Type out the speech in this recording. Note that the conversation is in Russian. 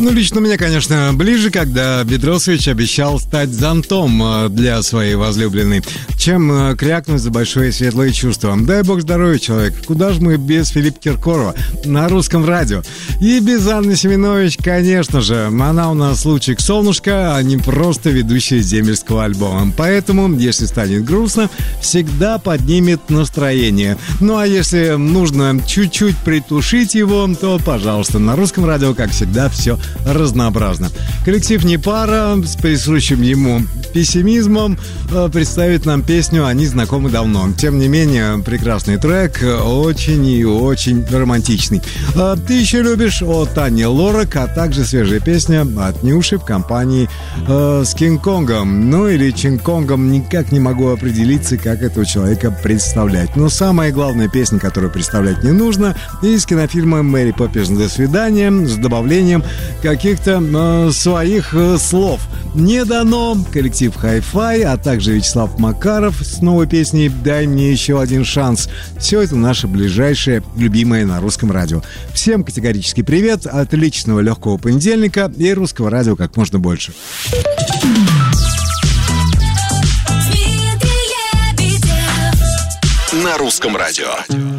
Лично мне, конечно, ближе, когда Бедросович обещал стать зонтом для своей возлюбленной, чем крякнуть за большое светлое чувство. Дай бог здоровья, человек. Куда же мы без Филиппа Киркорова на русском радио? И без Анны Семенович, конечно же. Она у нас лучик солнышко, а не просто ведущая земельского альбома. Поэтому, если станет грустно, всегда поднимет настроение. Ну а если нужно чуть-чуть притушить его, то, пожалуйста, на русском радио, как всегда, все разнообразно. Коллектив «Непара» с присущим ему пессимизмом представит нам песню «Они знакомы давно». Тем не менее, прекрасный трек, очень и очень романтичный. «Ты еще любишь» от Ани Лорак, а также свежая песня от Нюши в компании с Кинг-Конгом. Ну или Чинг-Конгом, никак не могу определиться, как этого человека представлять. Но самая главная песня, которую представлять не нужно, из кинофильма «Мэри Поппинс. До свидания» с добавлением каких-то своих слов. «Не дано», коллектив Hi-Fi, а также Вячеслав Макаров с новой песней «Дай мне еще один шанс». Все это наше ближайшее, любимое на русском радио. Всем категорический привет, отличного легкого понедельника и русского радио как можно больше. На русском радио.